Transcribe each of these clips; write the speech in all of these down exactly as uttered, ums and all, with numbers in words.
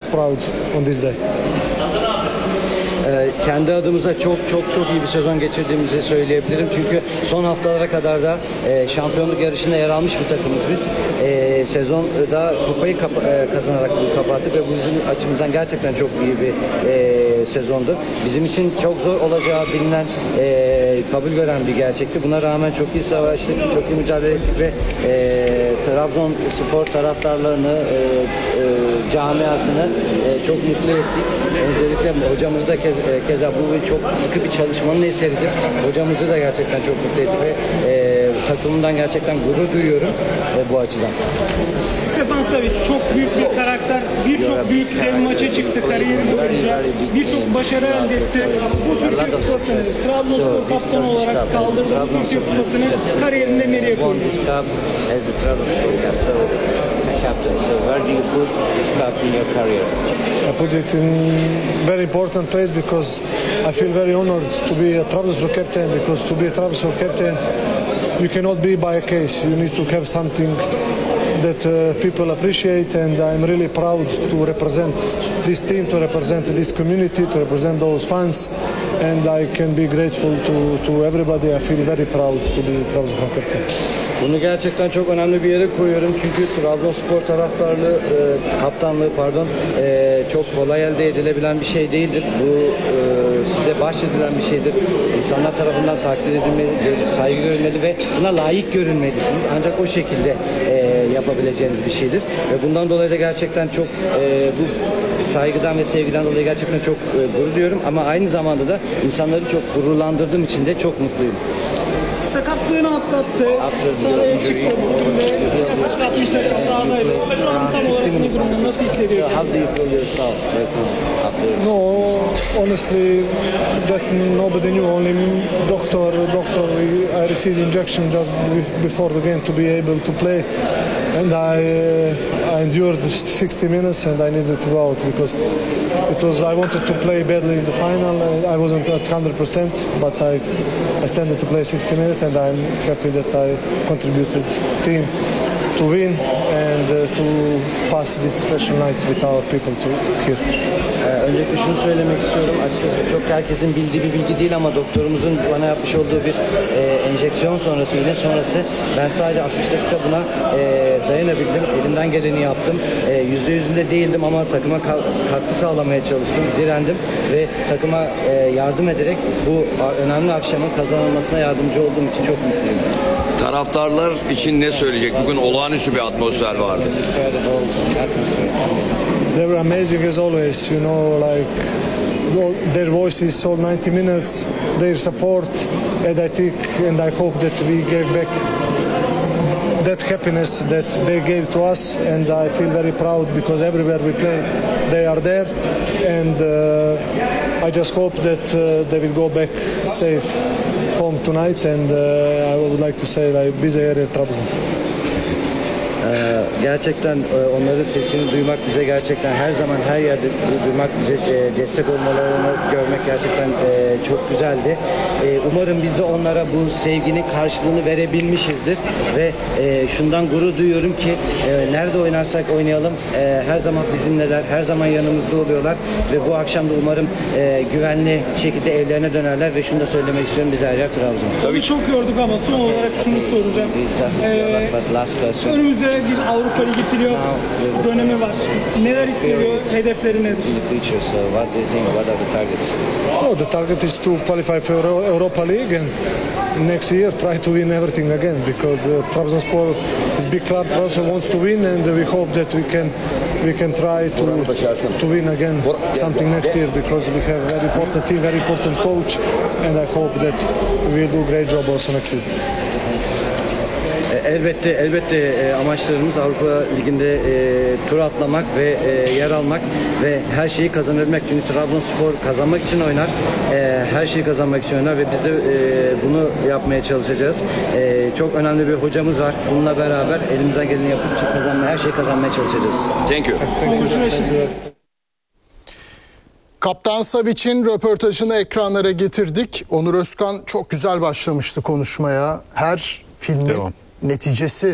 proud on this day. Ee, kendi adımıza çok çok çok iyi bir sezon geçirdiğimizi söyleyebilirim. Çünkü son haftalara kadar da e, şampiyonluk yarışında yer almış bir takımız biz. E, sezonda kupayı kapa- e, kazanarak bunu kapattık ve bu bizim açımızdan gerçekten çok iyi bir e, sezondu. Bizim için çok zor olacağı bilinen, e, kabul gören bir gerçekti. Buna rağmen çok iyi savaştık, çok iyi mücadele ettik ve e, Trabzonspor taraftarlarını, e, e, camiasını e, çok mutlu ettik. Öncelikle hocamız da kez, e, keza bu çok sıkı bir çalışmanın eseridir. Hocamızı da gerçekten çok mutlu etti ve e, takımından gerçekten gurur duyuyorum e, bu açıdan. Stefan Savic çok büyük bir karakter, birçok büyük dev maça çıktı kariyeri boyunca, birçok başarı elde etti. Bu Türkiye Kupası'nı Trabzonspor kaptanı olarak kaldırdı. Bu Türkiye Kupası'nı kariyerinde nereye koydu? Captain, so where do you put this cup in your career? I put it in very important place because I feel very honored to be a Trabzonspor captain, because to be a Trabzonspor captain you cannot be by a case. You need to have something that uh, people appreciate, and I'm really proud to represent this team, to represent this community, to represent those fans, and I can be grateful to, to everybody. I feel very proud to be Trabzonspor captain. Bunu gerçekten çok önemli bir yere koyuyorum çünkü Trabzonspor taraftarlığı, e, kaptanlığı pardon, e, çok kolay elde edilebilen bir şey değildir. Bu e, size bahşedilen bir şeydir. İnsanlar tarafından takdir edilmeli, saygı görülmeli ve buna layık görünmelisiniz. Ancak o şekilde e, yapabileceğiniz bir şeydir. Ve bundan dolayı da gerçekten çok e, bu saygıdan ve sevgiden dolayı gerçekten çok e, gurur duyuyorum. Ama aynı zamanda da insanları çok gururlandırdığım için de çok mutluyum. Sakatlığını atlattı, sahaya çıktı bugün ve yaklaşık altmış dakika sahadaydı. Şu an tam olarak ne durumda, nasıl hissediyor? How do you feel yourself right now after? No, honestly, that nobody knew. Only doctor, doctor. I received injection just before the game to be able to play, and I, uh, I endured sixty minutes, and I needed to go out because it was. I wanted to play badly in the final. I wasn't at one hundred percent, but I, I stand to play sixty minutes, and I'm happy that I contributed team to win and uh, to pass this special night with our people to here. Ee, öncelikle şunu söylemek istiyorum. Açıkçası çok herkesin bildiği bir bilgi değil ama doktorumuzun bana yapmış olduğu bir e, enjeksiyon sonrası, iğne sonrası ben sadece altmış dakika buna e, dayanabildim. Elimden geleni yaptım. E, yüzde yüzünde değildim ama takıma katkı sağlamaya çalıştım. Direndim ve takıma e, yardım ederek bu önemli akşamın kazanılmasına yardımcı olduğum için çok mutluyum. Taraftarlar için ne söyleyecek? Bugün olağanüstü bir atmosfer vardı. They were amazing as always, you know, like their voices all ninety minutes, their support, and I think and I hope that we gave back that happiness that they gave to us, and I feel very proud because everywhere we play they are there, and uh, I just hope that uh, they will go back safe home tonight, and uh, I would like to say like bize yer Trabzon. Ee, gerçekten e, onların sesini duymak bize gerçekten her zaman her yerde duymak bize e, destek olmalarını görmek gerçekten e, çok güzeldi. E, umarım biz de onlara bu sevginin karşılığını verebilmişizdir ve e, şundan gurur duyuyorum ki e, nerede oynarsak oynayalım e, her zaman bizimleler, her zaman yanımızda oluyorlar ve bu akşam da umarım e, güvenli şekilde evlerine dönerler ve şunu da söylemek istiyorum, biz her yer Trabzon. Tabii çok yorduk ama son olarak şunu soracağım. Ee, önümüzde bir Avrupa Ligi playoff dönemi var. Neler hissediyor? Hedefleri nedir? Oh, the target is to qualify for Europa League and next year try to win everything again because uh, Trabzonspor is big club. Trabzon wants to win, and we hope that we can we can try to to win again something next year because we have a very important team, very important coach, and I hope that we will do a great job also next season. Elbette elbette e, amaçlarımız Avrupa Ligi'nde e, tur atlamak ve e, yer almak ve her şeyi kazanabilmek. Çünkü Trabzonspor kazanmak için oynar. E, her şeyi kazanmak için oynar ve biz de e, bunu yapmaya çalışacağız. E, çok önemli bir hocamız var. Bununla beraber elimizden geleni yapıp kazanmaya, her şeyi kazanmaya çalışacağız. Thank you. Kaptan Savic'in röportajını ekranlara getirdik. Onur Özkan çok güzel başlamıştı konuşmaya. Her filmin Devam. neticesi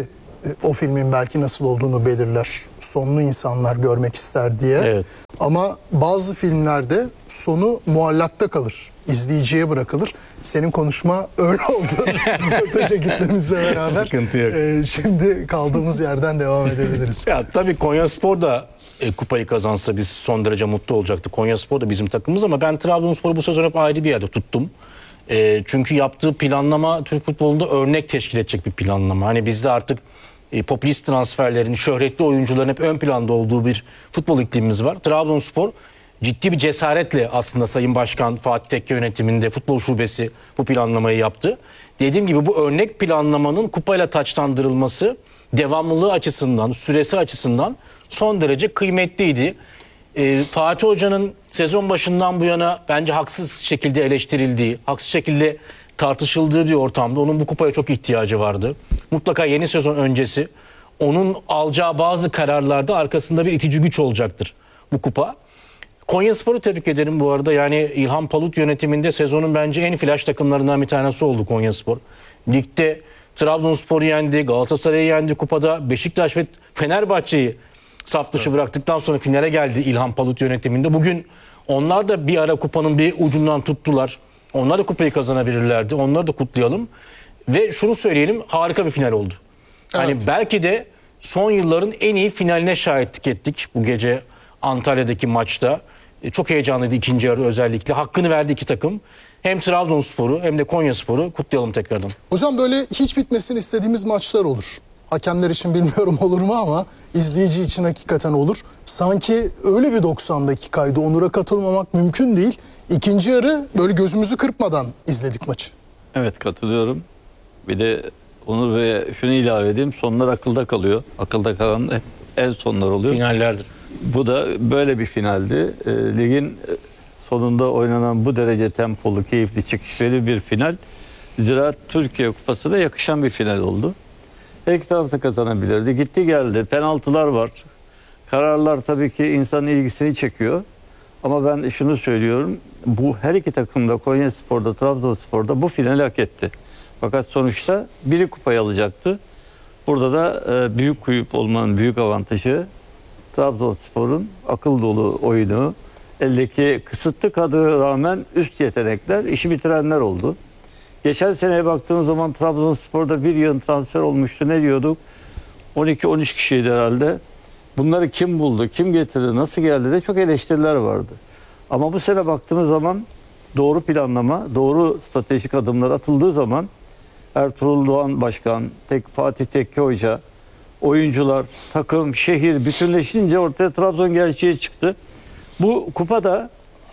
o filmin belki nasıl olduğunu belirler. Sonunu insanlar görmek ister diye. Evet. Ama bazı filmlerde sonu muallakta kalır. İzleyiciye bırakılır. Senin konuşma öyle oldu. Röportaja gitmemizle beraber. Sıkıntı yok. e, şimdi kaldığımız yerden devam edebiliriz. Ya tabii Konyaspor da e, kupayı kazansa biz son derece mutlu olacaktık. Konyaspor da bizim takımımız ama ben Trabzonspor'u bu sezon hep ayrı bir yerde tuttum. E, çünkü yaptığı planlama Türk futbolunda örnek teşkil edecek bir planlama. Hani bizde artık e, popülist transferlerin, şöhretli oyuncuların hep ön planda olduğu bir futbol iklimimiz var. Trabzonspor ciddi bir cesaretle aslında Sayın Başkan Fatih Tekke yönetiminde futbol şubesi bu planlamayı yaptı. Dediğim gibi bu örnek planlamanın kupayla taçlandırılması devamlılığı açısından, süresi açısından son derece kıymetliydi. Ee, Fatih Hoca'nın sezon başından bu yana bence haksız şekilde eleştirildiği, haksız şekilde tartışıldığı bir ortamda onun bu kupaya çok ihtiyacı vardı. Mutlaka yeni sezon öncesi onun alacağı bazı kararlarda arkasında bir itici güç olacaktır bu kupa. Konyaspor'u tebrik ederim bu arada. Yani İlhan Palut yönetiminde sezonun bence en flash takımlarından bir tanesi oldu Konyaspor. Ligde Trabzonspor'u yendi, Galatasaray'ı yendi kupada. Beşiktaş ve Fenerbahçe'yi saf dışı bıraktıktan sonra finale geldi İlhan Palut yönetiminde. Bugün onlar da bir ara kupanın bir ucundan tuttular. Onlar da kupayı kazanabilirlerdi. Onları da kutlayalım. Ve şunu söyleyelim, harika bir final oldu. Hani Evet. belki de son yılların en iyi finaline şahitlik ettik bu gece Antalya'daki maçta. E, Çok heyecanlıydı ikinci yarı özellikle. Hakkını verdi iki takım. Hem Trabzonspor'u hem de Konyaspor'u kutlayalım tekrardan. Hocam böyle hiç bitmesini istediğimiz maçlar olur. Hakemler için bilmiyorum olur mu ama izleyici için hakikaten olur. Sanki öyle bir doksan dakikaydı. Onur'a katılmamak mümkün değil. İkinci yarı böyle gözümüzü kırpmadan izledik maçı. Evet, katılıyorum. Bir de Onur Bey'e şunu ilave edeyim. Sonlar akılda kalıyor. Akılda kalan hep en sonlar oluyor. Finallerdir. Bu da böyle bir finaldi. E, ligin sonunda oynanan bu derece tempolu, keyifli, çekişmeli bir final. Ziraat Türkiye Kupası'na yakışan bir final oldu. Her iki taraf da kazanabilirdi. Gitti geldi. Penaltılar var. Kararlar tabii ki insanın ilgisini çekiyor. Ama ben şunu söylüyorum. Bu her iki takım da Konyaspor'da, Trabzonspor'da bu finali hak etti. Fakat sonuçta biri kupayı alacaktı. Burada da e, büyük kuyup olmanın büyük avantajı Trabzonspor'un akıl dolu oyunu, eldeki kısıtlı kadroya rağmen üst yetenekler, işi bitirenler oldu. Geçen seneye baktığımız zaman Trabzonspor'da bir yığın transfer olmuştu. Ne diyorduk? on iki on üç kişiydi herhalde. Bunları kim buldu, kim getirdi, nasıl geldi de çok eleştiriler vardı. Ama bu sene baktığımız zaman doğru planlama, doğru stratejik adımlar atıldığı zaman Ertuğrul Doğan Başkan, Tek, Fatih Tekke Hoca, oyuncular, takım, şehir bütünleşince ortaya Trabzon gerçeği çıktı. Bu kupada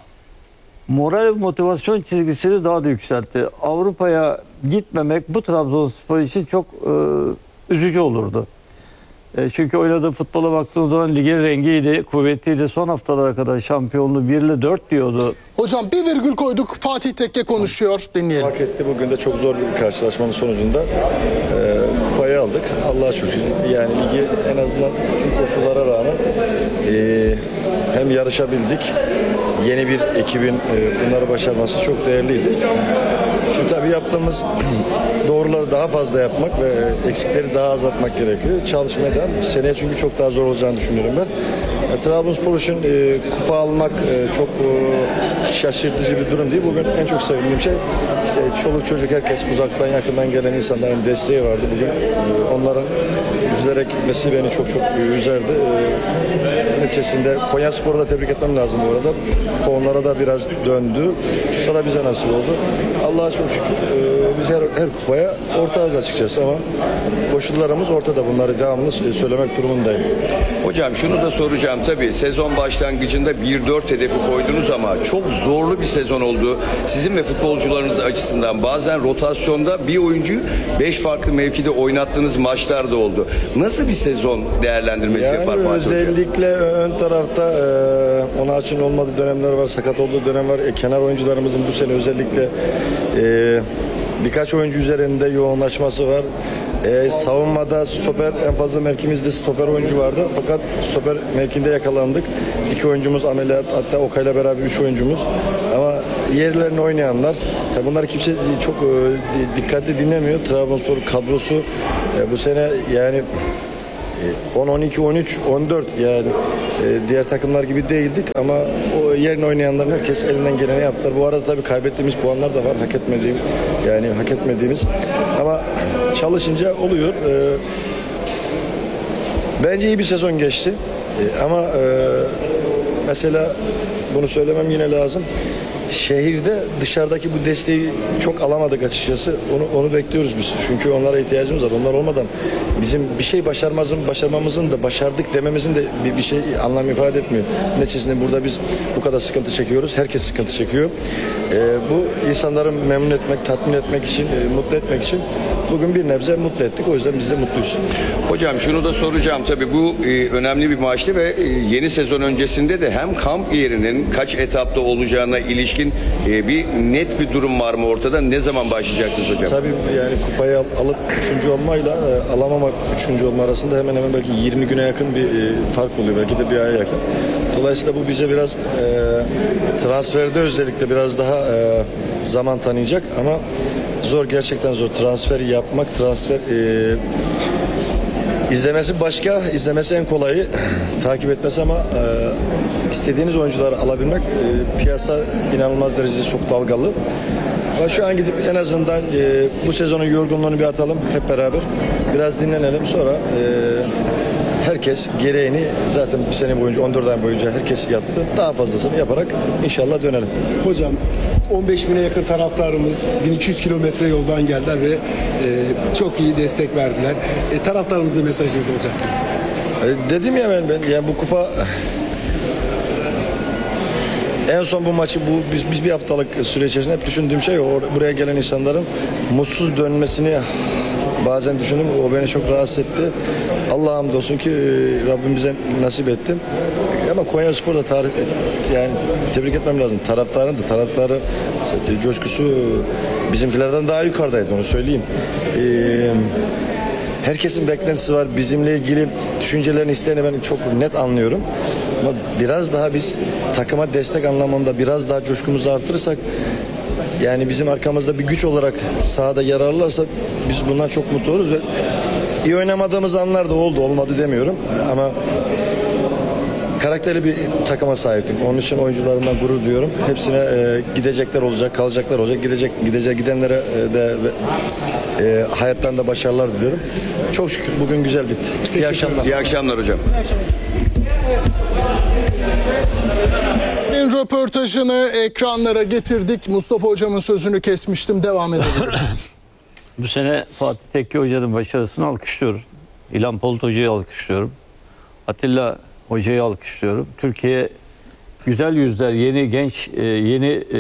moral motivasyon çizgisini daha da yükseltti. Avrupa'ya gitmemek bu Trabzonspor için çok e, üzücü olurdu. E, çünkü oynadığı futbola baktığımız zaman ligin rengiydi, kuvvetliydi. Son haftalara kadar şampiyonluğu bir ile dört diyordu. Hocam bir virgül koyduk. Fatih Tekke konuşuyor. Dinleyelim. Hak etti. Bugün de çok zor bir karşılaşmanın sonucunda e, kupayı aldık. Allah'a şükür. Yani ligi en azından tüm koşullara rağmen e, hem yarışabildik. Yeni bir ekibin e, bunları başarması çok değerliydi. Şimdi tabii yaptığımız doğruları daha fazla yapmak ve eksikleri daha azaltmak gerekiyor. Çalışmaya devam. Seneye çünkü çok daha zor olacağını düşünüyorum ben. E, Trabzonspor için e, kupa almak e, çok e, şaşırtıcı bir durum değil. Bugün en çok sevindiğim şey işte çoluk çocuk herkes uzaktan yakından gelen insanların desteği vardı bugün. E, onların üzülerek gitmesi beni çok çok e, üzerdi. E, neticesinde Konyaspor'u da tebrik etmem lazım bu arada. Onlara da biraz döndü. Sonra bize nasip oldu. Allah'a çok şükür e, biz her, her kupaya ortağız açıkçası ama koşullarımız ortada. Bunları devamlı söylemek durumundayım. Hocam şunu da soracağım tabii. Sezon başlangıcında bir dört hedefi koydunuz ama çok zorlu bir sezon oldu. Sizin ve futbolcularınız açısından bazen rotasyonda bir oyuncuyu beş farklı mevkide oynattığınız maçlar da oldu. Nasıl bir sezon değerlendirmesi Yani yapar Fatih Hoca? özellikle ön tarafta e, ona için olmadığı dönemler var, sakat olduğu dönem var. E, kenar oyuncularımızın bu sene özellikle e, birkaç oyuncu üzerinde yoğunlaşması var. E, savunmada stoper en fazla mevkimizde stoper oyuncu vardı. Fakat stoper mevkinde yakalandık. İki oyuncumuz ameliyat, hatta Okay'la beraber üç oyuncumuz. Ama yerlerine oynayanlar, tabi bunları kimse çok e, dikkatli dinlemiyor. Trabzonspor kadrosu e, bu sene yani on, on iki, on üç, on dört yani e, diğer takımlar gibi değildik ama o yerine oynayanların herkes elinden geleni yaptılar. Bu arada tabii kaybettiğimiz puanlar da var, hak etmediğim yani hak etmediğimiz ama çalışınca oluyor. E, bence iyi bir sezon geçti e, ama e, mesela bunu söylemem yine lazım. Şehirde dışarıdaki bu desteği çok alamadık açıkçası. Onu onu bekliyoruz biz. Çünkü onlara ihtiyacımız var. Onlar olmadan bizim bir şey başarmamızın, başarmamızın da başardık dememizin de bir, bir şey anlam ifade etmiyor. Neticesinde burada biz bu kadar sıkıntı çekiyoruz. Herkes sıkıntı çekiyor. Ee, bu insanları memnun etmek, tatmin etmek için, e, mutlu etmek için bugün bir nebze mutlu ettik. O yüzden biz de mutluyuz. Hocam şunu da soracağım tabii bu e, önemli bir maçtı ve e, yeni sezon öncesinde de hem kamp yerinin kaç etapta olacağına ilişkin e, bir net bir durum var mı ortada? Ne zaman başlayacaksınız hocam? Tabii yani kupayı al, alıp üçüncü olmayla e, alamamak üçüncü olma arasında hemen hemen belki yirmi güne yakın bir e, fark oluyor. Belki de bir aya yakın. Dolayısıyla bu bize biraz e, transferde özellikle biraz daha e, zaman tanıyacak ama zor, gerçekten zor. Transfer yapmak, transfer e, izlemesi başka, izlemesi en kolayı, takip etmesi ama e, istediğiniz oyuncuları alabilmek, e, piyasa inanılmaz derecede çok dalgalı. Ama şu an gidip en azından e, bu sezonun yorgunluğunu bir atalım hep beraber. Biraz dinlenelim, sonra e, herkes gereğini zaten bir sene boyunca, on dört ay boyunca herkes yaptı. Daha fazlasını yaparak inşallah dönelim. Hocam on beş bine yakın taraftarımız bin iki yüz kilometre yoldan geldiler ve e, çok iyi destek verdiler. E, taraftarımıza mesajınız hocam. E, dedim ya ben, ben yani bu kupa en son bu maçı bu biz, biz bir haftalık süre içerisinde hep düşündüğüm şey o, buraya gelen insanların mutsuz dönmesini bazen düşündüm. O beni çok rahatsız etti. Allah'a hamdolsun ki Rabbim bize nasip etti. Ama Konyaspor da tarif et, yani tebrik etmem lazım. Taraftarın da taraftarı coşkusu bizimkilerden daha yukarıdaydı, onu söyleyeyim. Ee, herkesin beklentisi var. Bizimle ilgili düşüncelerini, isteğini ben çok net anlıyorum. Ama biraz daha biz takıma destek anlamında biraz daha coşkumuzu artırırsak, yani bizim arkamızda bir güç olarak sahada yer alırlarsa biz bundan çok mutlu oluruz ve iyi oynamadığımız anlar da oldu, olmadı demiyorum ama karakterli bir takıma sahiptim. Onun için oyuncularımdan gurur duyuyorum. Hepsine e, gidecekler olacak, kalacaklar olacak. Gidecek, gidecek gidenlere e, de e, hayatlarında başarılar diliyorum. Çok şükür bugün güzel bitti. İyi akşamlar. İyi akşamlar hocam. Röportajını ekranlara getirdik. Mustafa Hocam'ın sözünü kesmiştim. Devam edebiliriz. Bu sene Fatih Tekke Hoca'nın başarısını alkışlıyorum. İlhan Polut Hoca'yı alkışlıyorum. Atilla Hoca'yı alkışlıyorum. Türkiye güzel yüzler, yeni genç, yeni e,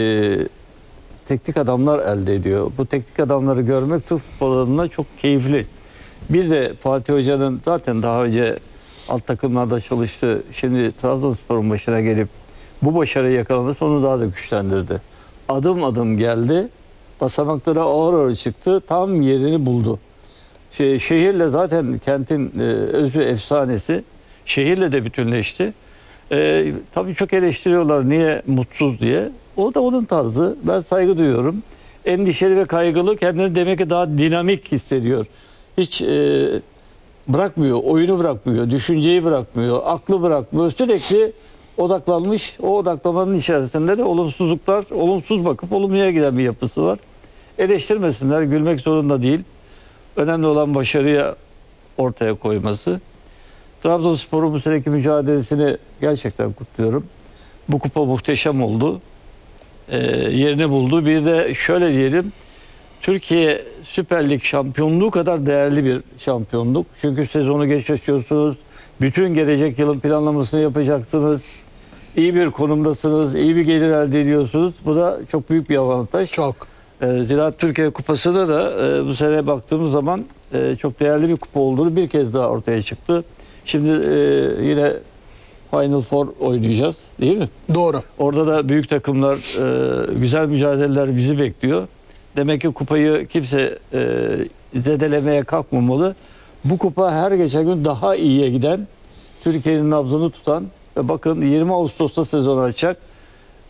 teknik adamlar elde ediyor. Bu teknik adamları görmek Türk futbol adına çok keyifli. Bir de Fatih Hoca'nın zaten daha önce alt takımlarda çalıştı. Şimdi Trabzonspor'un başına gelip bu başarıyı yakalaması onu daha da güçlendirdi. Adım adım geldi. Basamaklara ağır ağır çıktı. Tam yerini buldu. Şey, şehirle zaten kentin e, özü efsanesi. Şehirle de bütünleşti. E, tabii çok eleştiriyorlar niye mutsuz diye. O da onun tarzı. Ben saygı duyuyorum. Endişeli ve kaygılı, kendini demek ki daha dinamik hissediyor. Hiç e, bırakmıyor, oyunu bırakmıyor, düşünceyi bırakmıyor, aklı bırakmıyor. Sürekli odaklanmış. O odaklamanın içerisinde de olumsuzluklar, olumsuz bakıp olumluya giden bir yapısı var. Eleştirmesinler, gülmek zorunda değil. Önemli olan başarıya ortaya koyması. Trabzonspor'un bu seneki mücadelesini gerçekten kutluyorum. Bu kupa muhteşem oldu. Ee, yerini buldu. Bir de şöyle diyelim, Türkiye Süper Lig şampiyonluğu kadar değerli bir şampiyonluk. Çünkü sezonu geç açıyorsunuz. Bütün gelecek yılın planlamasını yapacaksınız. İyi bir konumdasınız. İyi bir gelir elde ediyorsunuz. Bu da çok büyük bir avantaj. Çok. Ee, Ziraat Türkiye Kupası'nda da e, bu sene baktığımız zaman e, çok değerli bir kupa olduğunu bir kez daha ortaya çıktı. Şimdi e, yine Final Four oynayacağız, değil mi? Doğru. Orada da büyük takımlar, e, güzel mücadeleler bizi bekliyor. Demek ki kupayı kimse e, zedelemeye kalkmamalı. Bu kupa her geçen gün daha iyiye giden, Türkiye'nin nabzını tutan ve bakın yirmi Ağustos'ta sezon açacak.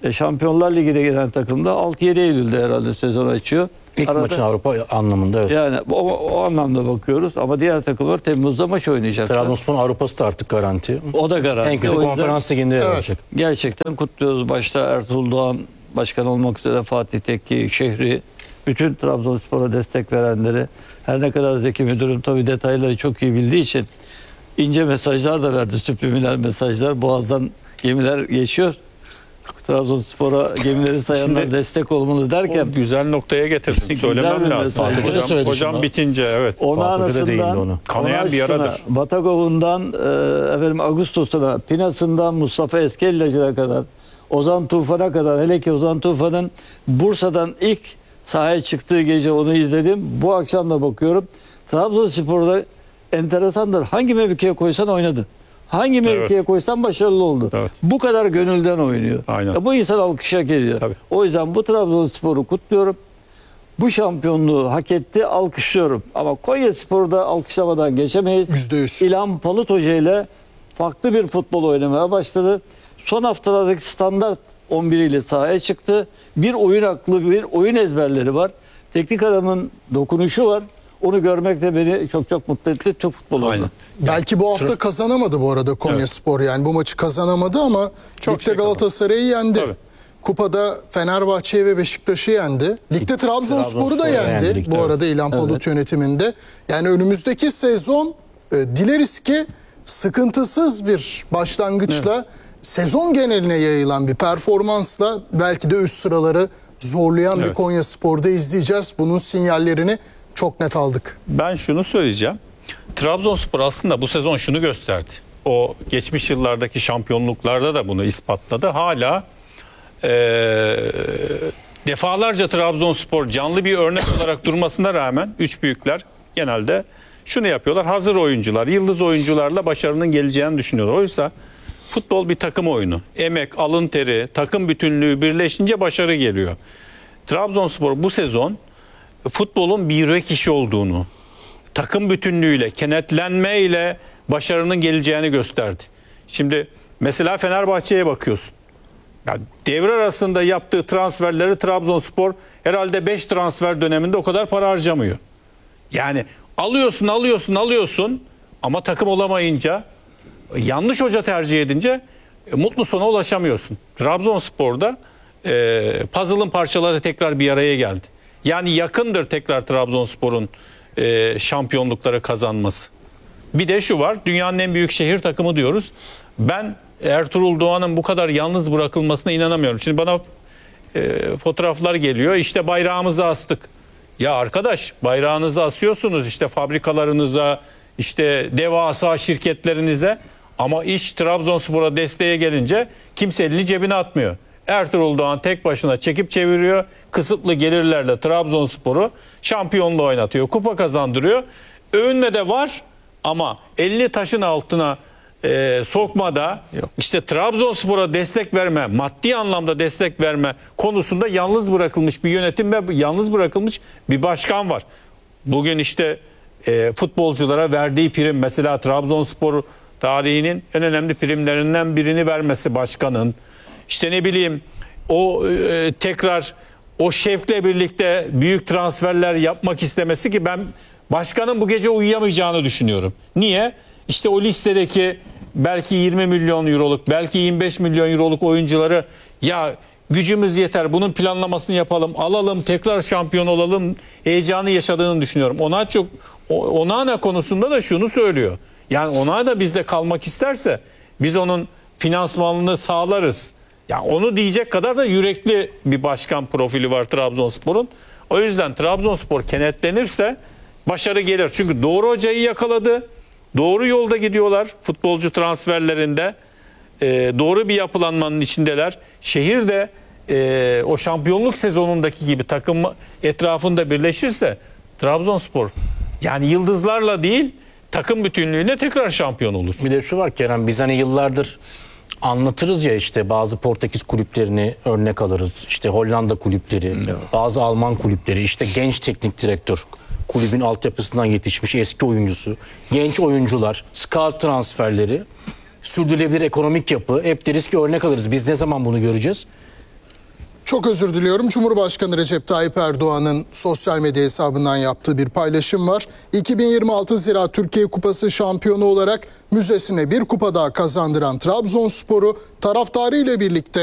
E, Şampiyonlar Ligi'ne gelen takımda altı yedi Eylül'de herhalde sezon açıyor. İlk Arada- maçın Avrupa anlamında evet. Yani o, o anlamda bakıyoruz ama diğer takımlar Temmuz'da maç oynayacaklar. Trabzonspor'un Avrupa'sı da artık garanti. O da garanti. En kötü O yüzden konferans liginde yer Evet. alacak. Gerçekten kutluyoruz. Başta Ertuğrul Doğan başkan olmak üzere Fatih Tekke, Şehri, bütün Trabzonspor'a destek verenleri. Her ne kadar Zeki Müdürüm tabii detayları çok iyi bildiği için ince mesajlar da verdi. Subliminal mesajlar. Boğaz'dan gemiler geçiyor. Trabzonspor'a gemileri sayanlar Şimdi- destek olmalı derken O güzel noktaya getirdin. Güzel Söylemem bir lazım. mesaj. Fatih Hoca Hocam, söyledi hocam şimdi. bitince evet. Onu Fatih Hoca da değindi arasından onu. Kanayan bir Onayçısına, yaradır. Batagov'undan e, efendim Ağustos'una, Pinas'ından Mustafa Eskellacı'na kadar, Ozan Tufan'a kadar, hele ki Ozan Tufan'ın Bursa'dan ilk sahaya çıktığı gece onu izledim. Bu akşam da bakıyorum. Trabzonspor'da enteresandır. Hangi mevkiye koysan oynadı. Hangi mevkiye koysan başarılı oldu. Evet. Bu kadar gönülden oynuyor. Aynen. Ya bu insan alkış hak ediyor. Tabii. O yüzden bu Trabzonspor'u kutluyorum. Bu şampiyonluğu hak etti, alkışlıyorum. Ama Konyaspor'u da alkışlamadan geçemeyiz. Yüzde yüz. İlhan Palut Hoca ile farklı bir futbol oynamaya başladı. Son haftalardaki standart on bir ile sahaya çıktı. Bir oyun aklı, bir oyun ezberleri var. Teknik adamın dokunuşu var. Onu görmek de beni çok çok mutlu etti. Türk futbolu Aynen. oldu. Belki bu hafta kazanamadı bu arada Konyaspor, yani bu maçı kazanamadı ama Çok ligde şey kazandı. Galatasaray'ı yendi. Tabii. Kupada Fenerbahçe'yi ve Beşiktaş'ı yendi. Ligde Trabzonspor'u da Trabzonspor'u yendi, yendi ligde, bu evet. arada İlhan Palut yönetiminde. Yani önümüzdeki sezon e, dileriz ki sıkıntısız bir başlangıçla sezon geneline yayılan bir performansla belki de üst sıraları zorlayan bir Evet. Konyaspor'da izleyeceğiz. Bunun sinyallerini çok net aldık. Ben şunu söyleyeceğim. Trabzonspor aslında bu sezon şunu gösterdi. O geçmiş yıllardaki şampiyonluklarda da bunu ispatladı. Hala eee, defalarca Trabzonspor canlı bir örnek olarak durmasına rağmen üç büyükler genelde şunu yapıyorlar. Hazır oyuncular, yıldız oyuncularla başarının geleceğini düşünüyorlar. Oysa futbol bir takım oyunu. Emek, alın teri, takım bütünlüğü birleşince başarı geliyor. Trabzonspor bu sezon futbolun bir yürek işi olduğunu, takım bütünlüğüyle, kenetlenmeyle başarının geleceğini gösterdi. Şimdi mesela Fenerbahçe'ye bakıyorsun. Yani devre arasında yaptığı transferleri Trabzonspor herhalde beş transfer döneminde o kadar para harcamıyor. Yani alıyorsun, alıyorsun, alıyorsun ama takım olamayınca, yanlış hoca tercih edince e, mutlu sona ulaşamıyorsun. Trabzonspor'da e, puzzle'ın parçaları tekrar bir araya geldi. Yani yakındır tekrar Trabzonspor'un e, şampiyonlukları kazanması. Bir de şu var, dünyanın en büyük şehir takımı diyoruz. Ben Ertuğrul Doğan'ın bu kadar yalnız bırakılmasına inanamıyorum. Şimdi bana e, fotoğraflar geliyor, işte bayrağımızı astık. Ya arkadaş, bayrağınızı asıyorsunuz işte fabrikalarınıza, işte devasa şirketlerinize, ama iş Trabzonspor'a desteğe gelince kimse elini cebine atmıyor. Ertuğrul Doğan tek başına çekip çeviriyor. Kısıtlı gelirlerle Trabzonspor'u şampiyonluğu oynatıyor. Kupa kazandırıyor. Övünme de var ama elini taşın altına e, sokmada, işte Trabzonspor'a destek verme, maddi anlamda destek verme konusunda yalnız bırakılmış bir yönetim ve yalnız bırakılmış bir başkan var. Bugün işte e, futbolculara verdiği prim, mesela Trabzonspor tarihinin en önemli primlerinden birini vermesi başkanın. İşte ne bileyim o e, tekrar o şevkle birlikte büyük transferler yapmak istemesi, ki ben başkanın bu gece uyuyamayacağını düşünüyorum. Niye? İşte o listedeki belki yirmi milyon euroluk, belki yirmi beş milyon euroluk oyuncuları, ya gücümüz yeter, bunun planlamasını yapalım, alalım, tekrar şampiyon olalım heyecanı yaşadığını düşünüyorum. Ona çok Onana konusunda da şunu söylüyor. Yani Onana da bizde kalmak isterse biz onun finansmanını sağlarız. Ya onu diyecek kadar da yürekli bir başkan profili var Trabzonspor'un. O yüzden Trabzonspor kenetlenirse başarı gelir. Çünkü doğru hocayı yakaladı. Doğru yolda gidiyorlar futbolcu transferlerinde. Ee, doğru bir yapılanmanın içindeler. Şehir de e, o şampiyonluk sezonundaki gibi takım etrafında birleşirse Trabzonspor, yani yıldızlarla değil takım bütünlüğüne tekrar şampiyon olur. Bir de şu var Kerem, biz hani yıllardır anlatırız ya, işte bazı Portekiz kulüplerini örnek alırız. İşte Hollanda kulüpleri, bazı Alman kulüpleri, işte genç teknik direktör, kulübün altyapısından yetişmiş eski oyuncusu, genç oyuncular, scout transferleri, sürdürülebilir ekonomik yapı. Hep deriz ki örnek alırız. Biz ne zaman bunu göreceğiz? Çok özür diliyorum. Cumhurbaşkanı Recep Tayyip Erdoğan'ın sosyal medya hesabından yaptığı bir paylaşım var. iki bin yirmi altı Ziraat Türkiye Kupası şampiyonu olarak müzesine bir kupa daha kazandıran Trabzonspor'u taraftarı ile birlikte